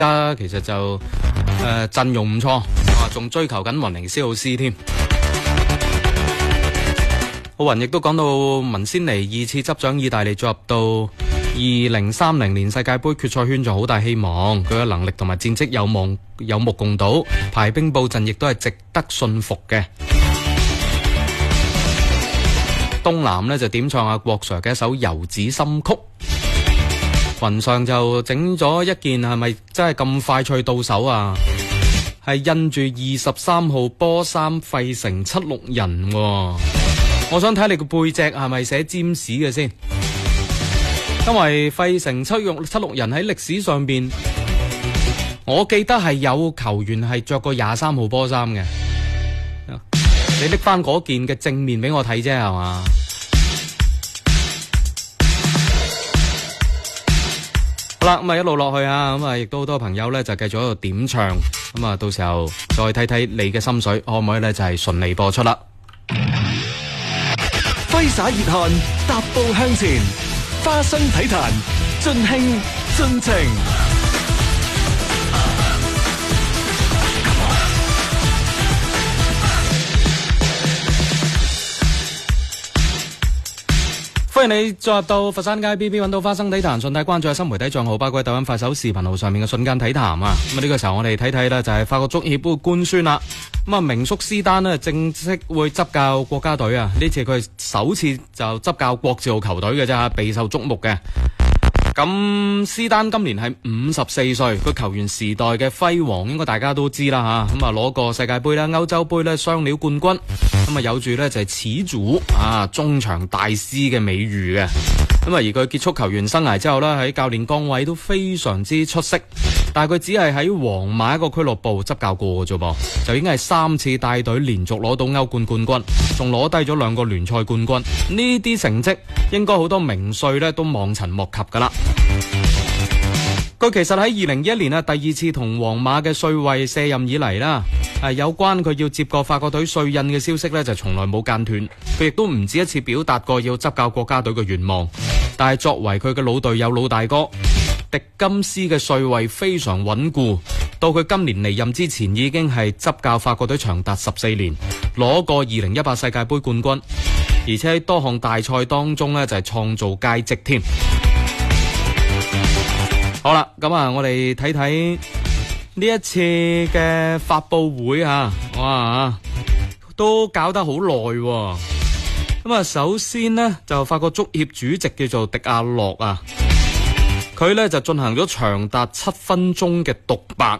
家其實就陣容唔錯啊，仲追求緊雲尼斯奧斯添。奧雲亦都講到文仙尼2次執掌意大利，進入到2030年世界盃決賽圈就好大希望，佢嘅能力同埋戰績有目共睹，排兵布陣亦都係值得信服嘅。東南呢就點唱阿郭 Sir 嘅一首《遊子心曲》，雲上就整咗一件係咪真係咁快脆到手啊？係印住23號波衫費城76人喎。我想睇你個背脊係咪寫占士嘅先，因為費城76人喺歷史上邊，我記得係有球員係着過23號波衫嘅。你拎翻嗰件嘅正面俾我睇啫，係嘛？好啦，咁啊一路落去啊，咁啊亦都好多朋友咧就繼續喺度點唱，咁啊到時候再睇睇你嘅心水可唔可以咧就係順利播出啦。 揮灑熱汗，踏步向前，花生體壇，盡興盡情。 歡迎你進入到佛山街 BB 揾到花生體壇，順帶關注下新媒體賬號，包括抖音、快手、視頻號上面嘅瞬間體壇啊！咁啊呢個時候我哋睇睇啦，就係法國足協杯官宣啦。咁啊名宿斯丹呢正式會執教國家隊啊！呢次佢首次就執教國字號球隊嘅啫，備受矚目嘅。咁斯丹今年係54歲，佢球員時代嘅輝煌應該大家都知啦吓。咁啊攞過世界盃啦、歐洲盃咧雙料冠軍，咁啊有住咧就係始祖啊中場大師嘅美譽嘅。咁啊而佢結束球員生涯之後咧，喺教練崗位都非常之出色。但係佢只係喺皇馬一個俱樂部執教過啫噃，就已經係3次帶隊連續攞到歐冠冠軍，仲攞低咗2個聯賽冠軍。呢啲成績應該好多名帥咧都望塵莫及噶啦。佢其實喺2021年啊，第2次同皇馬嘅帥位卸任以嚟啦，有關佢要接過法國隊帥印嘅消息咧，就從來冇間斷。佢亦都唔止一次表達過要執教國家隊嘅願望。但係作為佢嘅老隊友、老大哥，迪金斯嘅帥位非常穩固。到佢今年離任之前，已經係執教法國隊長達14年，攞過2018世界盃冠軍，而且喺多項大賽當中呢，就係創造佳績添。好啦，咁啊，我哋睇睇呢一次嘅發佈會啊，哇，都搞得好耐喎。咁啊，首先呢，就法國足協主席叫做迪亞洛啊，佢呢就進行咗長達7分鐘嘅獨白，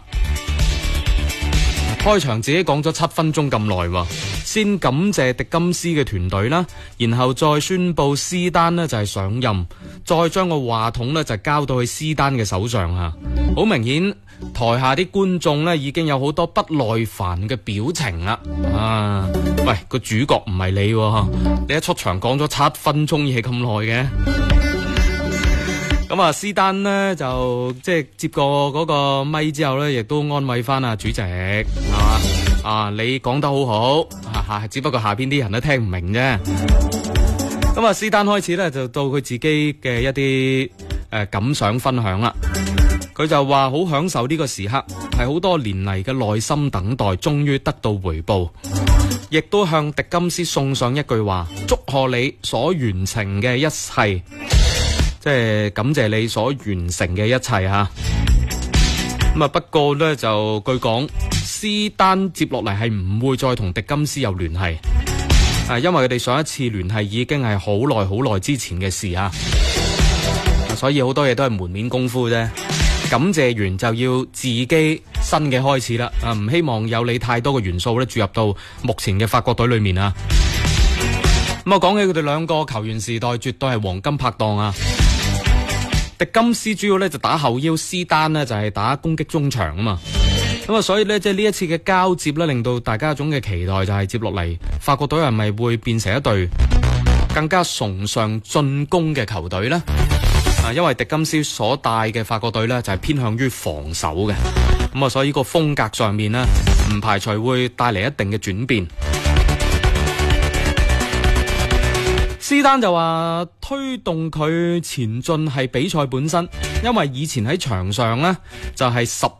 開場自己講咗7分鐘咁耐喎。先感謝迪金斯嘅團隊啦，然後再宣布斯丹呢就係上任，再將個話筒呢就交到去斯丹嘅手上啊。好明顯台下啲觀眾呢已經有好多不耐煩嘅表情啦。啊，喂，個主角唔係你喎，你一出場講咗7分鐘嘢咁耐嘅。咁啊，斯丹呢就即係接過嗰個咪之後呢，亦都安慰翻啊主席，係嘛？啊，你講得好好，只不過下邊啲人都聽唔明啫。咁啊，斯丹開始呢，就到佢自己嘅一啲感想分享啦。佢就話好享受呢個時刻，係好多年嚟嘅耐心等待，終於得到回報。亦都向迪金斯送上一句話：祝賀你所完成嘅一切，即係感謝你所完成嘅一切吓。咁啊，不過呢，就據講，斯丹接落嚟係唔會再同迪金斯有聯繫，因為佢哋上一次聯繫已經係好耐之前嘅事啊，所以好多嘢都係門面功夫啫。感謝完就要自己新嘅開始啦，唔希望有你太多嘅元素咧注入到目前嘅法國隊裏面啊。咁啊，講起佢哋兩個球員時代，絕對係黃金拍檔啊！迪金斯主要咧就打後腰，斯丹呢就係打攻擊中場啊嘛。咁啊，所以咧即係呢一次嘅交接咧，令到大家一種嘅期待就係接落嚟法國隊係咪會變成一隊更加崇尚進攻嘅球隊呢？因為迪金斯所帶嘅法國隊呢就係偏向於防守嘅，咁啊，所以個風格上面呢唔排除會帶嚟一定嘅轉變。斯斯丹就話推動佢前進係比賽本身，因為以前喺場上呢，就係